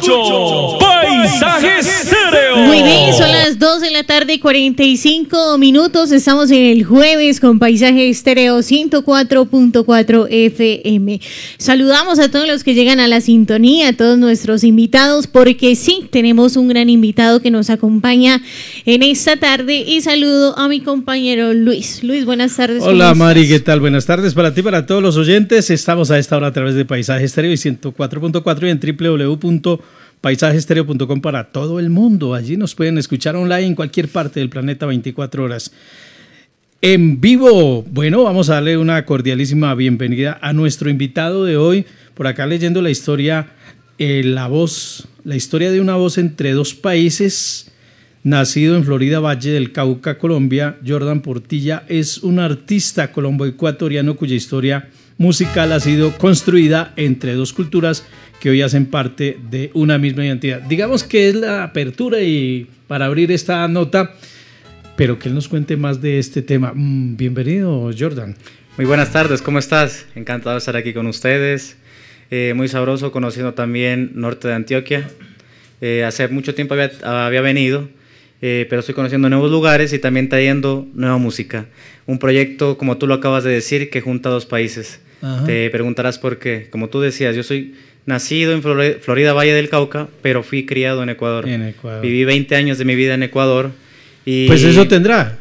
escucho Paisaje Estéreo. Muy bien, son las 2 de la tarde, 45 minutos. Estamos en el jueves con Paisaje Estéreo 104.4 FM. Saludamos a todos los que llegan a la sintonía, a todos nuestros invitados, porque sí, tenemos un gran invitado que nos acompaña en esta tarde. Y saludo a mi compañero Luis. Luis, buenas tardes. Hola Mari, ¿qué tal? Buenas tardes para ti, para todos los oyentes. Estamos a esta hora a través de Paisaje Estéreo y 104.4 y en www.paisajeestereo.com para todo el mundo. Allí nos pueden escuchar online en cualquier parte del planeta 24 horas. En vivo, bueno, vamos a darle una cordialísima bienvenida a nuestro invitado de hoy. Por acá leyendo la historia, la historia de una voz entre dos países. Nacido en Florida, Valle del Cauca, Colombia, Jordan Portilla es un artista colombo-ecuatoriano cuya historia musical ha sido construida entre dos culturas que hoy hacen parte de una misma identidad. Digamos que es la apertura y para abrir esta nota, pero que él nos cuente más de este tema. Bienvenido, Jordan. Muy buenas tardes, ¿cómo estás? Encantado de estar aquí con ustedes. Muy sabroso, conociendo también norte de Antioquia. Hace mucho tiempo había venido, pero estoy conociendo nuevos lugares y también trayendo nueva música. Un proyecto, como tú lo acabas de decir, que junta dos países. Ajá. Te preguntarás por qué. Como tú decías, yo soy nacido en Florida, Valle del Cauca, pero fui criado en Ecuador. Viví 20 años de mi vida en Ecuador. Y... Pues eso tendrá.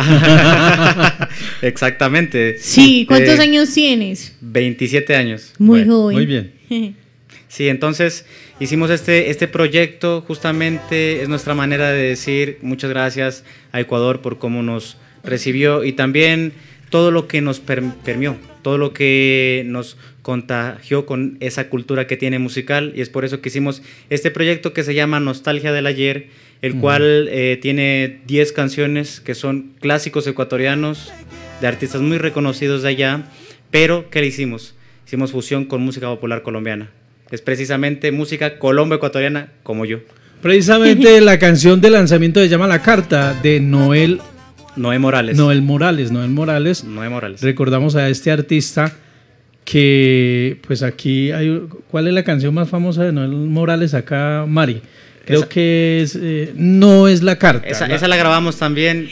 Exactamente. Sí, ¿cuántos años tienes? 27 años. Muy joven. Muy bien. Sí, entonces hicimos este proyecto, justamente es nuestra manera de decir muchas gracias a Ecuador por cómo nos recibió y también todo lo que nos permeó, todo lo que nos contagió con esa cultura que tiene musical, y es por eso que hicimos este proyecto que se llama Nostalgia del Ayer, el cual tiene 10 canciones que son clásicos ecuatorianos de artistas muy reconocidos de allá, pero ¿qué le hicimos? Hicimos fusión con música popular colombiana. Es precisamente música colombo-ecuatoriana como yo. Precisamente la canción de lanzamiento se llama La Carta, de Noel Morales. Recordamos a este artista que, pues aquí hay... ¿Cuál es la canción más famosa de Noel Morales acá, Mari? Creo que es No es la Carta. Esa la grabamos también.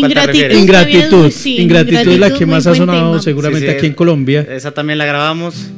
Ingratitud es la que más ha sonado seguramente aquí en Colombia. Esa también la grabamos